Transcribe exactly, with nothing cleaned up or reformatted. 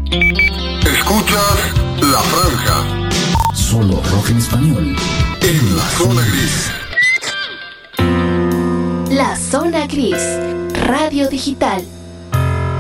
Escuchas La Franja. Solo rock en español. En la zona gris. La Zona Gris, Radio Digital.